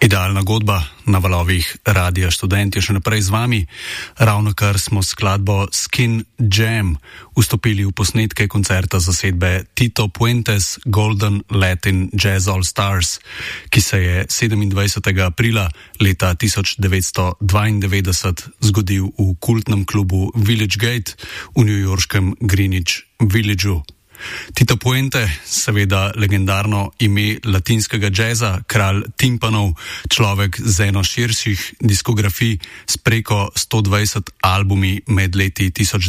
Idealna godba na valovih Radia Študent je še naprej z vami. Ravnokar smo skladbo Skin Jam vstopili v posnetke koncerta zasedbe Tito Puentes Golden Latin Jazz All Stars, ki se je 27. aprila leta 1992 zgodil v kultnem klubu Village Gate v newyorškem Greenwich Villageu. Tito Puente, seveda legendarno ime latinskega džeza, kralj timpanov, človek z eno širših diskografij s preko 120 albumi med leti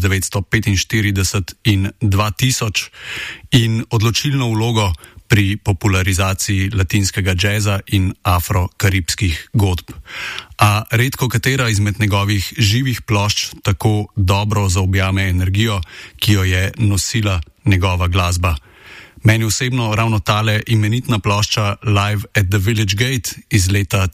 1945 in 2000 in odločilno vlogo pri popularizaciji latinskega džeza in afro-karibskih godb. A redko katera izmed njegovih živih plošč tako dobro zaobjame energijo, ki jo je nosila njegova glasba. Meni osebno ravno tale imenitna plošča Live at the Village Gate iz leta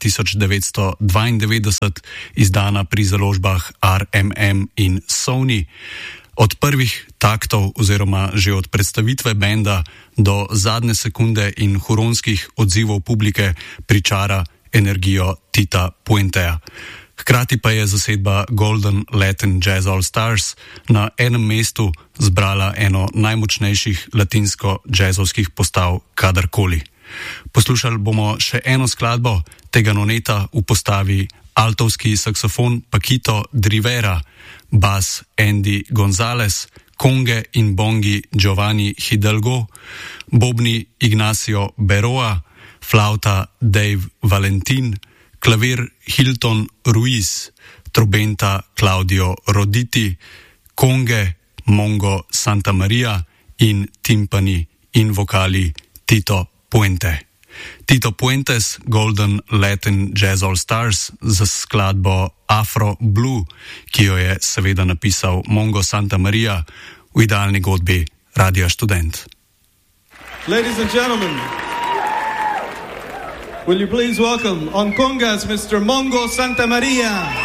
1992, izdana pri založbah RMM in Sony, od prvih taktov oziroma že od predstavitve benda do zadnje sekunde in huronskih odzivov publike pričara energijo Tita Puenteja. Hkrati pa je zasedba Golden Latin Jazz All Stars na enem mestu zbrala eno najmočnejših latinsko-džezovskih postav kadarkoli. Poslušali bomo še eno skladbo tega noneta v postavi altovski saksofon Paquito Rivera, bas Andy Gonzalez, konge in bongi Giovanni Hidalgo, bobni Ignacio Beroa, flauta Dave Valentin, klavir Hilton Ruiz, trobenta Claudio Roditi, konge Mongo Santamaria in timpani in vokali Tito Puente. Tito Puentes, Golden Latin Jazz All Stars za skladbo Afro Blue, ki jo je seveda napisal Mongo Santamaria v idealni godbi Radia Študent. Ladies and gentlemen, will you please welcome on congas Mr. Mongo Santamaria.